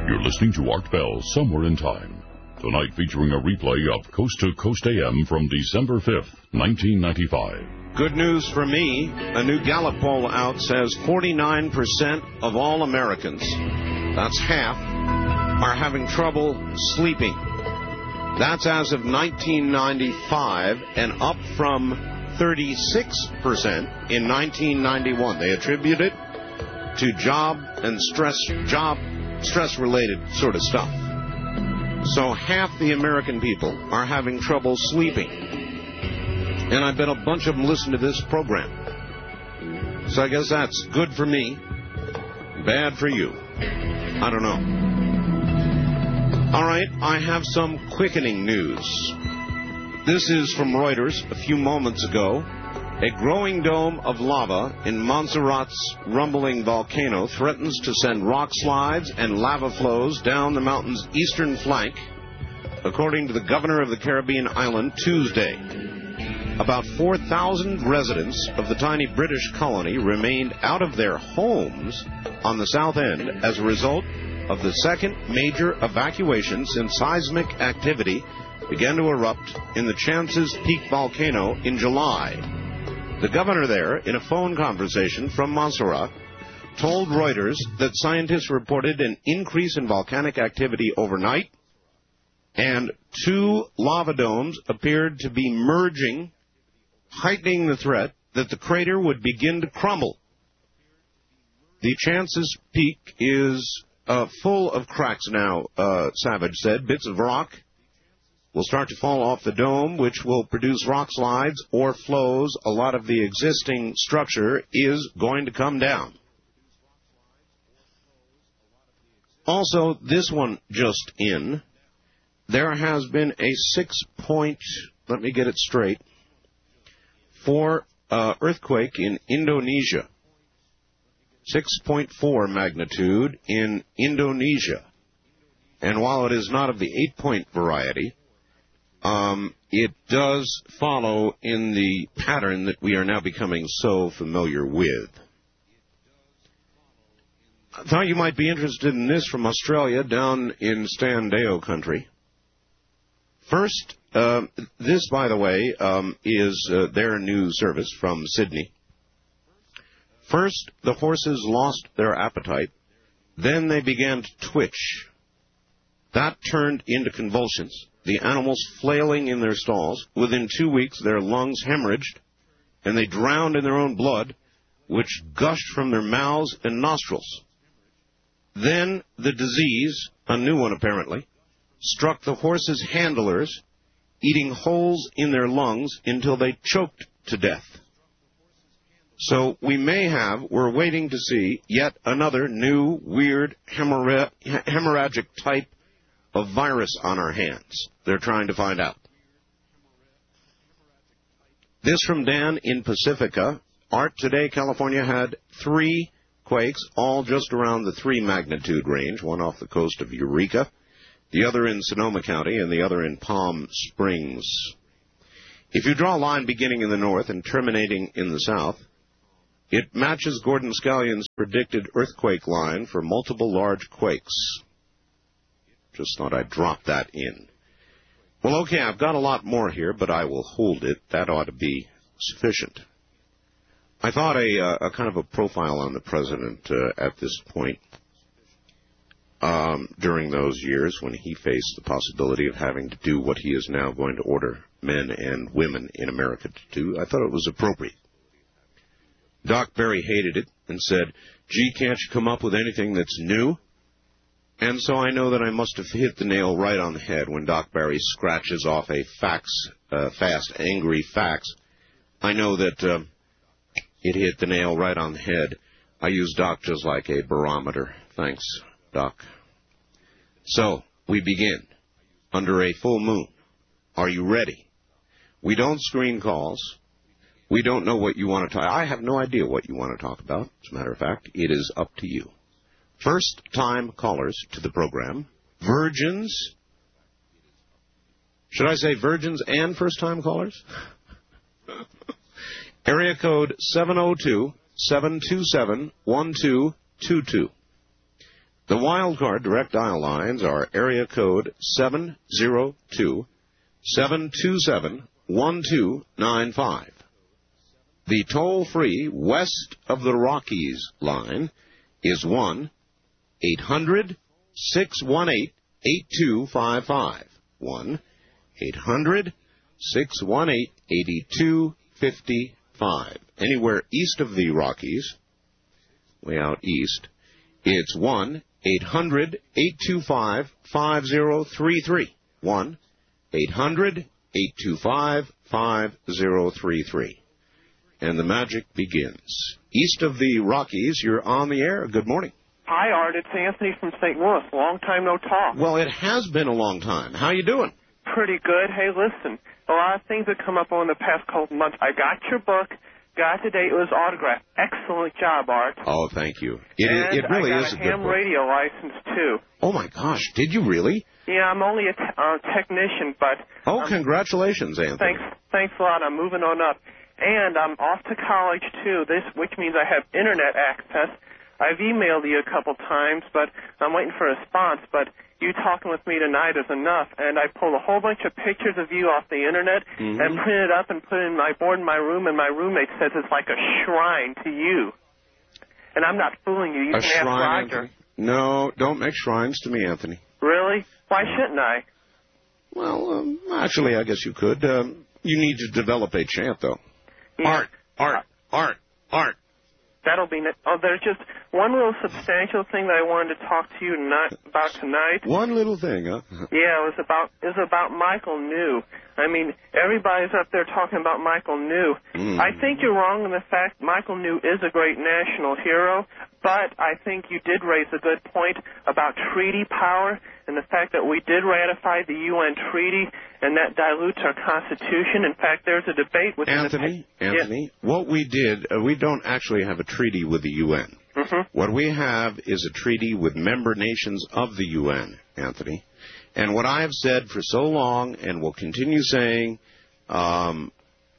You're listening to Art Bell, Somewhere in Time. Tonight featuring a replay of Coast to Coast AM from December 5th, 1995. Good news for me. A new Gallup poll out says 49% of all Americans, that's half, are having trouble sleeping. That's as of 1995 and up from 36% in 1991. They attribute it to job stress-related sort of stuff. So half the American people are having trouble sleeping. And I bet a bunch of them listen to this program. So I guess that's good for me, bad for you. I don't know. All right, I have some quickening news. This is from Reuters a few moments ago. A growing dome of lava in Montserrat's rumbling volcano threatens to send rock slides and lava flows down the mountain's eastern flank, according to the governor of the Caribbean island Tuesday. About 4,000 residents of the tiny British colony remained out of their homes on the south end as a result of the second major evacuation since seismic activity began to erupt in the Chances Peak volcano in July. The governor there, in a phone conversation from Montserrat, told Reuters that scientists reported an increase in volcanic activity overnight, and 2 lava domes appeared to be merging, heightening the threat that the crater would begin to crumble. The Chances Peak is full of cracks now, Savage said. Bits of rock will start to fall off the dome, which will produce rock slides or flows. A lot of the existing structure is going to come down. Also, this one just in, there has been a 4 earthquake in Indonesia. 6.4 magnitude in Indonesia. And while it is not of the 8-point variety, it does follow in the pattern that we are now becoming so familiar with. I thought you might be interested in this from Australia, down in Stan Deo country. First, this, by the way, is their news service from Sydney. First, the horses lost their appetite. Then they began to twitch. That turned into convulsions, the animals flailing in their stalls. Within 2 weeks, their lungs hemorrhaged, and they drowned in their own blood, which gushed from their mouths and nostrils. Then the disease, a new one apparently, struck the horses' handlers, eating holes in their lungs until they choked to death. So we're waiting to see yet another new, weird, hemorrhagic type of virus on our hands. They're trying to find out. This from Dan in Pacifica. Art, today California had 3 quakes, all just around the 3 magnitude range, one off the coast of Eureka, the other in Sonoma County, and the other in Palm Springs. If you draw a line beginning in the north and terminating in the south, it matches Gordon Scallion's predicted earthquake line for multiple large quakes. Just thought I'd drop that in. Well, okay, I've got a lot more here, but I will hold it. That ought to be sufficient. I thought a kind of a profile on the president at this point during those years when he faced the possibility of having to do what he is now going to order men and women in America to do. I thought it was appropriate. Doc Berry hated it and said, "Gee, can't you come up with anything that's new?" And so I know that I must have hit the nail right on the head when Doc Berry scratches off a fast, angry fax. I know that it hit the nail right on the head. I use Doc just like a barometer. Thanks, Doc. So, we begin. Under a full moon. Are you ready? We don't screen calls. We don't know what you want to talk. I have no idea what you want to talk about. As a matter of fact, it is up to you. First-time callers to the program. Virgins. Should I say virgins and first-time callers? Area code 702-727-1222. The wildcard direct dial lines are area code 702-727-1295. The toll-free West of the Rockies line is 1-800-618-8255. 1-800-618-8255. Anywhere east of the Rockies, way out east, it's 1-800-825-5033. 1-800-825-5033. And the magic begins. East of the Rockies, you're on the air. Good morning. Hi, Art. It's Anthony from St. Louis. Long time no talk. Well, it has been a long time. How you doing? Pretty good. Hey, listen, a lot of things have come up over the past couple of months. I got your book. Got today. It was autographed. Excellent job, Art. Oh, thank you. It really is a good book. I got a ham radio license, too. Oh, my gosh. Did you really? Yeah, I'm only a technician, but... Oh, congratulations, Anthony. Thanks a lot. I'm moving on up. And I'm off to college, too, which means I have Internet access. I've emailed you a couple times, but I'm waiting for a response. But you talking with me tonight is enough. And I pulled a whole bunch of pictures of you off the Internet and printed up and put in my board in my room, and my roommate says it's like a shrine to you. And I'm not fooling you. You can ask Roger. Anthony? No, don't make shrines to me, Anthony. Really? Why shouldn't I? Well, actually, I guess you could. You need to develop a chant, though. Yeah. Art. That'll be... there's just one little substantial thing that I wanted to talk to you about tonight. One little thing, huh? Yeah, it was about Michael New. I mean, everybody's up there talking about Michael New. I think you're wrong in the fact Michael New is a great national hero, but I think you did raise a good point about treaty power and the fact that we did ratify the UN treaty, and that dilutes our Constitution. In fact, there's a debate with Anthony, what we did, we don't actually have a treaty with the UN. What we have is a treaty with member nations of the UN, Anthony. And what I have said for so long and will continue saying again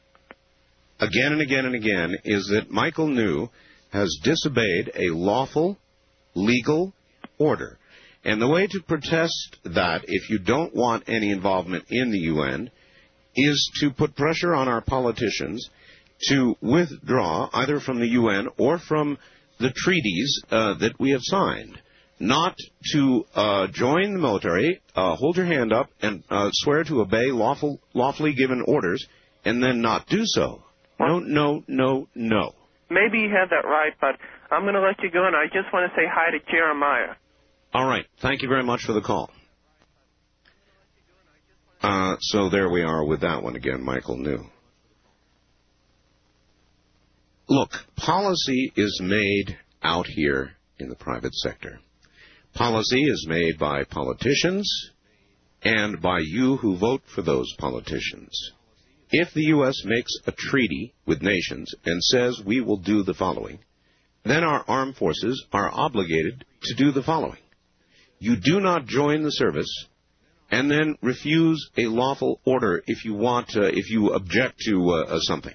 and again and again is that Michael New has disobeyed a lawful, legal order. And the way to protest that, if you don't want any involvement in the UN, is to put pressure on our politicians to withdraw either from the UN or from the treaties that we have signed. Not to join the military, hold your hand up, and swear to obey lawfully given orders, and then not do so. No. Maybe you have that right, but I'm going to let you go, and I just want to say hi to Jeremiah. All right. Thank you very much for the call. So there we are with that one again, Michael New. Look, policy is made out here in the private sector. Policy is made by politicians and by you who vote for those politicians. If the U.S. makes a treaty with nations and says we will do the following, then our armed forces are obligated to do the following. You do not join the service and then refuse a lawful order if you object to something.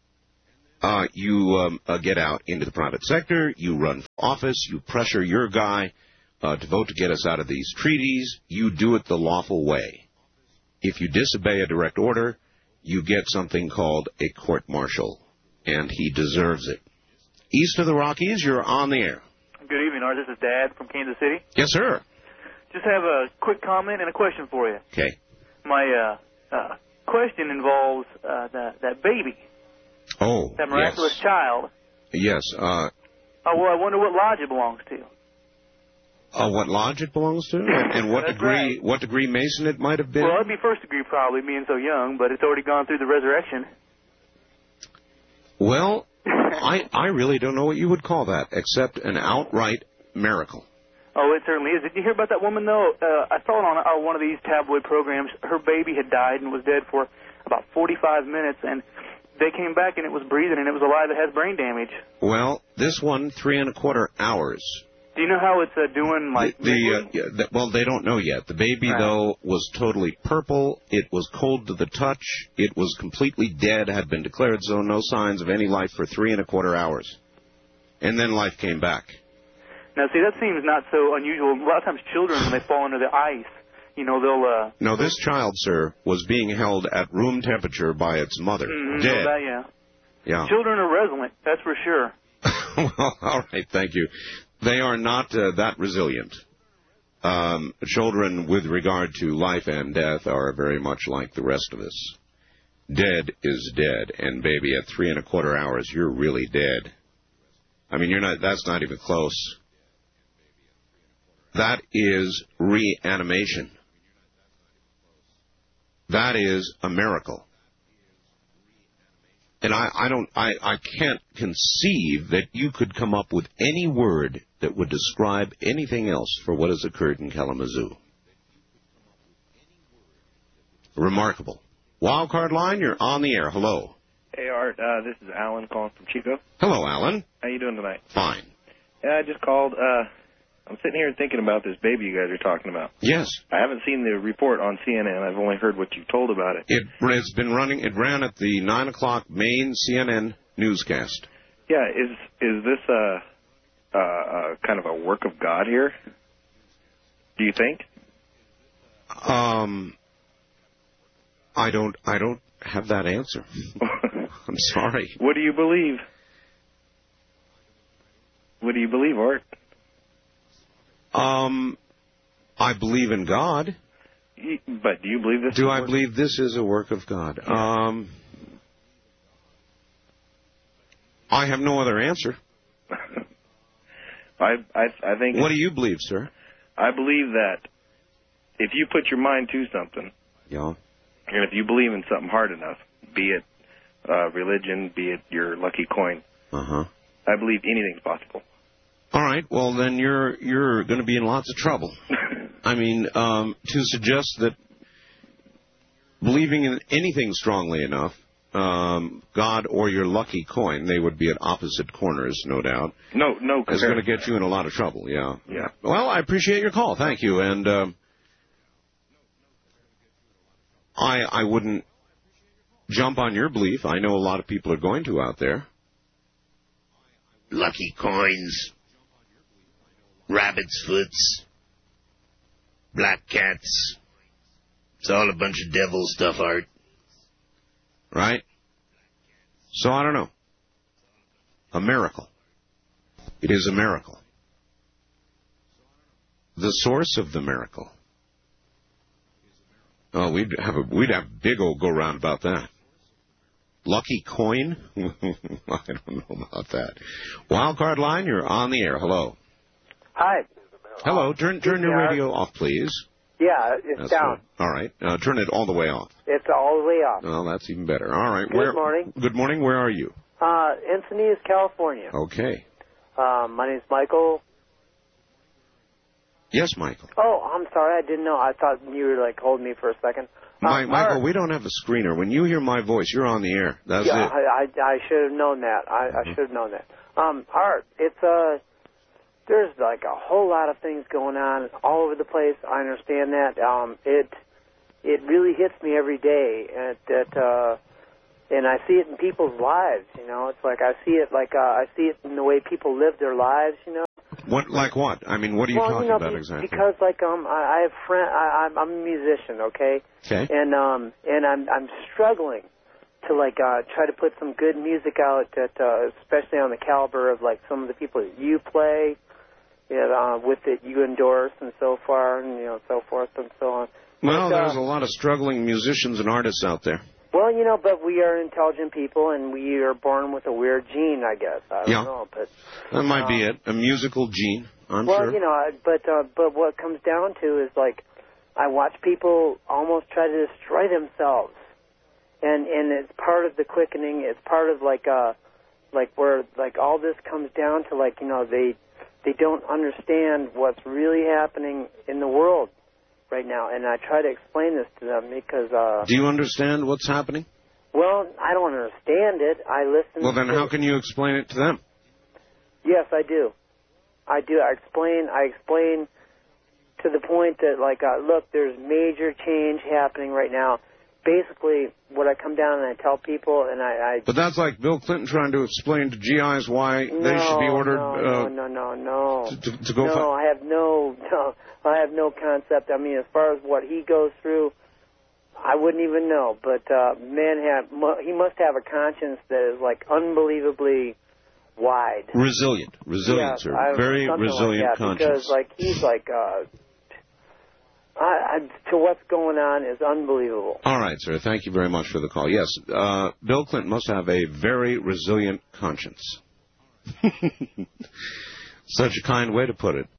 You get out into the private sector, you run for office, you pressure your guy to vote to get us out of these treaties. You do it the lawful way. If you disobey a direct order, you get something called a court-martial, and he deserves it. East of the Rockies, you're on the air. Good evening, Art. This is Dad from Kansas City. Yes, sir. Just have a quick comment and a question for you. Okay. My question involves that baby. Oh, that miraculous child. Yes. Well, I wonder what lodge it belongs to. What lodge it belongs to, and what degree? Right. What degree Mason it might have been? Well, it'd be first degree probably, being so young, but it's already gone through the resurrection. Well, I really don't know what you would call that, except an outright miracle. Oh, it certainly is. Did you hear about that woman, though? I saw it on one of these tabloid programs. Her baby had died and was dead for about 45 minutes, and they came back and it was breathing and it was alive. It has brain damage. Well, this one, 3¼ hours. Do you know how it's doing? Well, they don't know yet. The baby, though, was totally purple. It was cold to the touch. It was completely dead, had been declared so, no signs of any life for 3¼ hours. And then life came back. Now, see, that seems not so unusual. A lot of times children, when they fall under the ice, you know, they'll... No, this child, sir, was being held at room temperature by its mother. Dead. That, yeah. Yeah. Children are resilient, that's for sure. Well, all right, thank you. They are not that resilient. Children, with regard to life and death, are very much like the rest of us. Dead is dead, and baby, at 3 1/4 hours, you're really dead. I mean, you're not. That's not even close. That is reanimation. That is a miracle. And I can't conceive that you could come up with any word that would describe anything else for what has occurred in Kalamazoo. Remarkable. Wildcard line, you're on the air. Hello. Hey, Art. This is Alan calling from Chico. Hello, Alan. How you doing tonight? Fine. Yeah, I just called. I'm sitting here thinking about this baby you guys are talking about. Yes. I haven't seen the report on CNN. I've only heard what you told about it. It's been running. It ran at the 9 o'clock main CNN newscast. Yeah. Is this kind of a work of God here? Do you think? I don't have that answer. I'm sorry. What do you believe? What do you believe, Art? I believe in God. But do you believe this? Do I believe this is a work of God? Yeah. I have no other answer. I think. What do you believe, sir? I believe that if you put your mind to something, yeah, and if you believe in something hard enough, be it religion, be it your lucky coin, I believe anything's possible. All right, well, then you're going to be in lots of trouble. I mean, to suggest that believing in anything strongly enough, God or your lucky coin, they would be at opposite corners, no doubt. No. It's going to get you in a lot of trouble, yeah. Yeah. Well, I appreciate your call. Thank you. And I wouldn't jump on your belief. I know a lot of people are going to out there. Lucky coins, rabbit's foots, black cats. It's all a bunch of devil stuff, Art. Right? So I don't know. A miracle. It is a miracle. The source of the miracle. Oh, we'd have a big old go round about that. Lucky coin? I don't know about that. Wildcard line, you're on the air. Hello. Hi. Hello. Turn your radio off, please. Yeah, it's That's down. Good. All right. Turn it all the way off. It's all the way off. Well, that's even better. All right. Good morning. Good morning. Where are you? Encinitas, California. Okay. My name's Michael. Yes, Michael. Oh, I'm sorry. I didn't know. I thought you were, like, holding me for a second. Michael, we don't have a screener. When you hear my voice, you're on the air. That's it. I should have known that. I should have known that. Art, it's there's like a whole lot of things going on all over the place. I understand that. It really hits me every day, and I see it in people's lives. You know, it's like I see it in the way people live their lives. You know. What, like what? I mean, what are you talking about exactly? Because I have I'm a musician, okay? Okay. And I'm struggling to try to put some good music out that especially on the caliber of like some of the people that you play, with it you endorse and so far and so forth and so on. Well, there's a lot of struggling musicians and artists out there. Well, but we are intelligent people, and we are born with a weird gene, I guess. I don't know, but that might be it. A musical gene, I'm sure. Well, but what it comes down to is I watch people almost try to destroy themselves, and it's part of the quickening. It's part of where all this comes down to they don't understand what's really happening in the world right now, and I try to explain this to them because... Do you understand what's happening? Well, I don't understand it. I listen. Well, then how can you explain it to them? Yes, I do. I explain to the point that, look, there's major change happening right now, basically what I come down and I tell people, and I But that's like Bill Clinton trying to explain to GIs why they should be ordered no. To go. No, I have no concept. I mean, as far as what he goes through, I wouldn't even know. But he must have a conscience that is like unbelievably wide. Resilient, sir. Very resilient like conscience. Because he's to what's going on is unbelievable. All right, sir. Thank you very much for the call. Yes, Bill Clinton must have a very resilient conscience. Such a kind way to put it.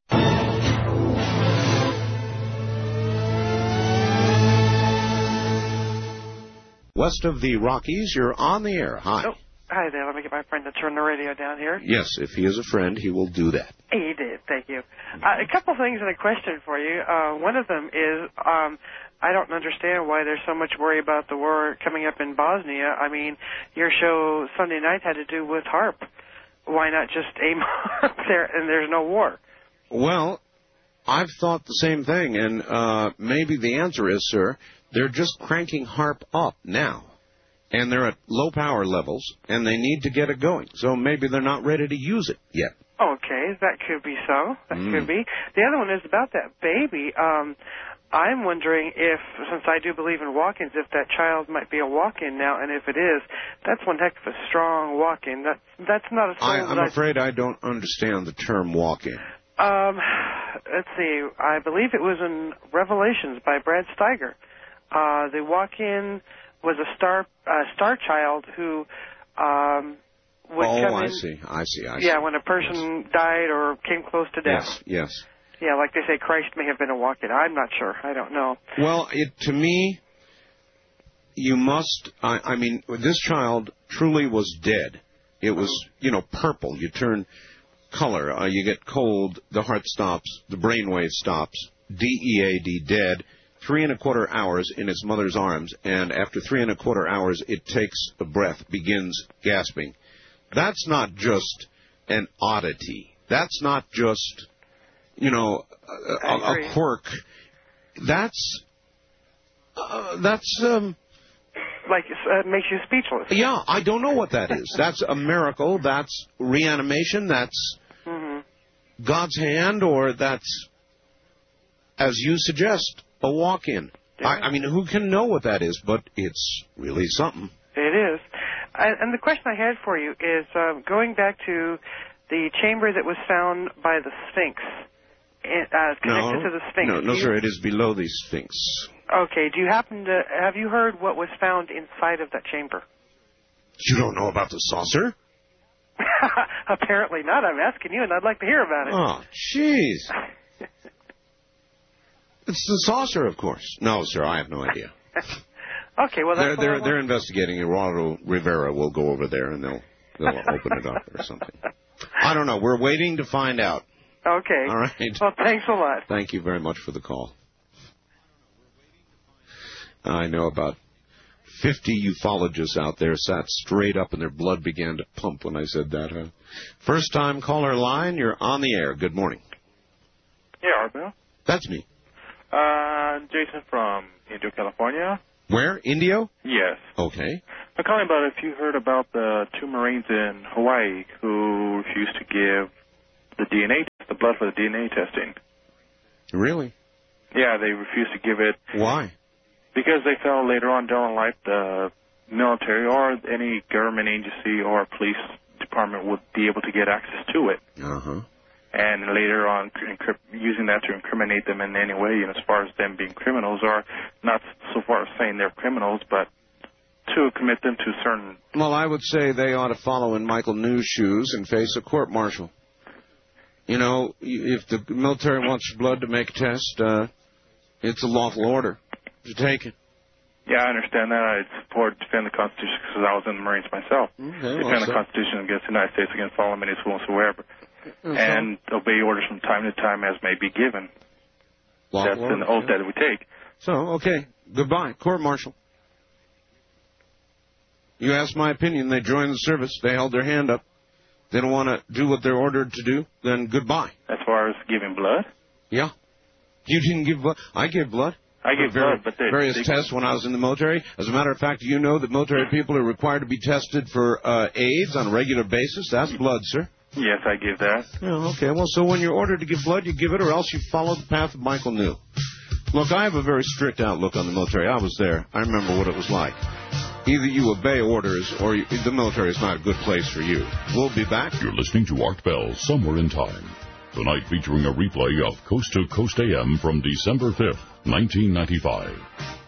West of the Rockies, you're on the air. Hi. Oh, hi there. Let me get my friend to turn the radio down here. Yes, if he is a friend, he will do that. He did. Thank you. A couple things and a question for you. One of them is I don't understand why there's so much worry about the war coming up in Bosnia. I mean, your show Sunday night had to do with HARP. Why not just aim HARP there and there's no war? Well, I've thought the same thing, and maybe the answer is, sir, they're just cranking HARP up now. And they're at low power levels, and they need to get it going. So maybe they're not ready to use it yet. Okay, that could be so. That could be. The other one is about that baby. I'm wondering if, since I do believe in walk-ins, if that child might be a walk-in now, and if it is, that's one heck of a strong walk-in. That's not a soul I'm afraid I don't understand the term walk-in. Let's see. I believe it was in Revelations by Brad Steiger. The walk-in was a star child who would come in. I see. Yeah, when a person died or came close to death. Yes. Yeah, like they say, Christ may have been a walk-in. I'm not sure. I don't know. Well, to me, you must. I mean, this child truly was dead. It was, purple. You turn color. You get cold. The heart stops. The brainwave stops. DEAD, dead. 3¼ hours in its mother's arms, and after 3¼ hours, it takes a breath, begins gasping. That's not just an oddity. That's not just, a quirk. That's like it makes you speechless. Yeah, I don't know what that is. That's a miracle. That's reanimation. That's God's hand, or that's, as you suggest, a walk-in. Yeah. I mean, who can know what that is, but it's really something. It is. And the question I had for you is, going back to the chamber that was found by the Sphinx, connected to the Sphinx. No, sir, it is below the Sphinx. Okay, have you heard what was found inside of that chamber? You don't know about the saucer? Apparently not. I'm asking you, and I'd like to hear about it. Oh, jeez. It's the saucer, of course. No, sir, I have no idea. Okay, well, that's they're investigating. Eduardo Rivera will go over there, and they'll open it up or something. I don't know. We're waiting to find out. Okay. All right. Well, thanks a lot. Thank you very much for the call. I know about 50 ufologists out there sat straight up and their blood began to pump when I said that. Huh? First time caller line, you're on the air. Good morning. Yeah, Art Bill. That's me. Jason from Indio, California. Where? Indio? Yes. Okay. I'm calling about if you heard about the 2 Marines in Hawaii who refused to give the blood for the DNA testing. Really? Yeah, they refused to give it. Why? Because they felt later on down the line the military or any government agency or police department would be able to get access to it. Uh-huh. And later on, using that to incriminate them in any way, as far as them being criminals, or not so far as saying they're criminals, but to commit them to certain... Well, I would say they ought to follow in Michael New's shoes and face a court-martial. If the military wants your blood to make a test, it's a lawful order to take it. Yeah, I understand that. I defend the Constitution because I was in the Marines myself. Okay, defend the Constitution against the United States, against all enemies whatsoever. And obey orders from time to time as may be given. That's an oath that we take. So, okay. Goodbye. Court-martial. You asked my opinion. They joined the service. They held their hand up. They don't want to do what they're ordered to do. Then goodbye. As far as giving blood? Yeah. You didn't give blood. I gave blood. I gave blood, but various tests when I was in the military. As a matter of fact, do you know that military people are required to be tested for AIDS on a regular basis? That's blood, sir. Yes, I give that. Oh, okay. Well, so when you're ordered to give blood, you give it, or else you follow the path of Michael New. Look, I have a very strict outlook on the military. I was there. I remember what it was like. Either you obey orders, or the military is not a good place for you. We'll be back. You're listening to Art Bell, Somewhere in Time. Tonight featuring a replay of Coast to Coast AM from December 5th, 1995.